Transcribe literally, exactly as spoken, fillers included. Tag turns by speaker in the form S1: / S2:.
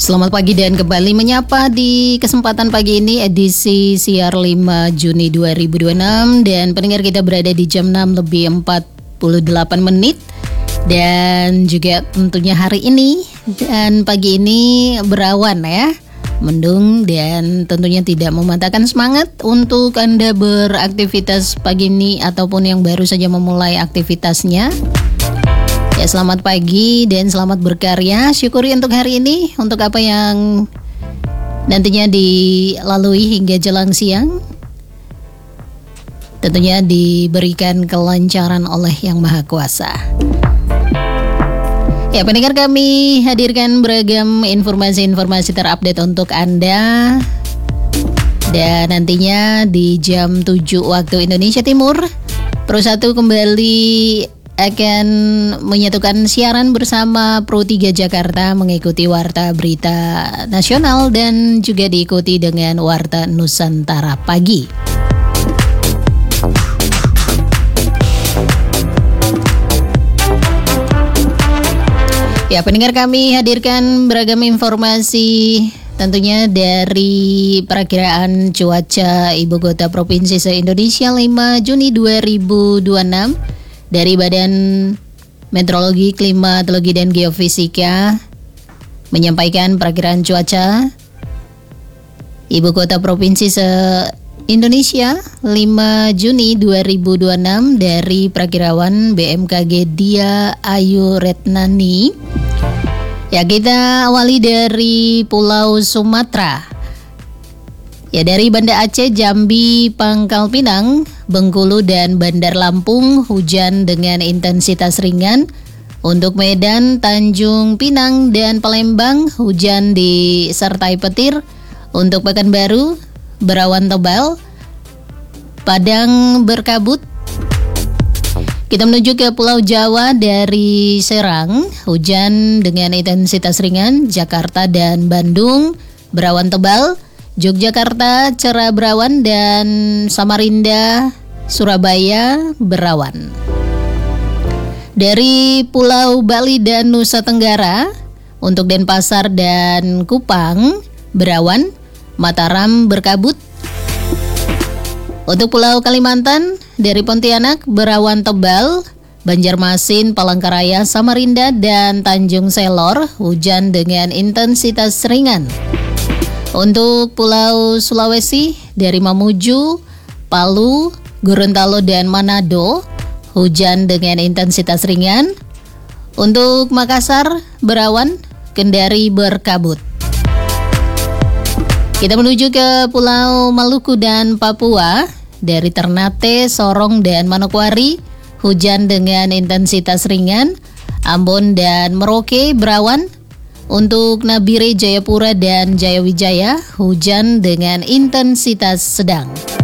S1: Selamat pagi dan kembali menyapa di kesempatan pagi ini edisi siar lima Juni dua ribu dua puluh enam dan pendengar kita berada di jam enam lebih empat puluh delapan menit dan juga tentunya hari ini dan pagi ini berawan ya, mendung dan tentunya tidak mematahkan semangat untuk Anda beraktivitas pagi ini ataupun yang baru saja memulai aktivitasnya. Ya, selamat pagi dan selamat berkarya. Syukuri untuk hari ini, untuk apa yang nantinya dilalui hingga jelang siang. Tentunya diberikan kelancaran oleh Yang Maha Kuasa. Ya, pendengar, kami hadirkan beragam informasi-informasi terupdate untuk Anda. Dan nantinya di jam tujuh waktu Indonesia Timur, Pro satu kembali akan menyatukan siaran bersama Pro tiga Jakarta mengikuti Warta Berita Nasional dan juga diikuti dengan Warta Nusantara Pagi. Ya, pendengar, kami hadirkan beragam informasi tentunya dari perakiraan cuaca Ibu Kota Provinsi se-Indonesia lima Juni dua ribu dua puluh enam. Dari Badan Meteorologi, Klimatologi, dan Geofisika menyampaikan perakiraan cuaca Ibu Kota Provinsi se-Indonesia lima Juni dua ribu dua puluh enam dari perakirawan B M K G Dia Ayu Retnani. Ya, kita awali dari Pulau Sumatera. Ya, dari Banda Aceh, Jambi, Pangkal Pinang, Bengkulu, dan Bandar Lampung, hujan dengan intensitas ringan. Untuk Medan, Tanjung Pinang, dan Palembang, hujan disertai petir. Untuk Pekanbaru, berawan tebal. Padang berkabut. Kita menuju ke Pulau Jawa, dari Serang, hujan dengan intensitas ringan. Jakarta dan Bandung, berawan tebal. Yogyakarta cerah berawan dan Samarinda, Surabaya berawan. Dari Pulau Bali dan Nusa Tenggara, untuk Denpasar dan Kupang berawan, Mataram berkabut. Untuk Pulau Kalimantan, dari Pontianak berawan tebal, Banjarmasin, Palangkaraya, Samarinda, dan Tanjung Selor hujan dengan intensitas ringan. Untuk Pulau Sulawesi, dari Mamuju, Palu, Gorontalo, dan Manado, hujan dengan intensitas ringan. Untuk Makassar, berawan, Kendari berkabut. Kita menuju ke Pulau Maluku dan Papua, dari Ternate, Sorong, dan Manokwari, hujan dengan intensitas ringan. Ambon dan Merauke berawan. Untuk Nabire, Jayapura, dan Jayawijaya, hujan dengan intensitas sedang.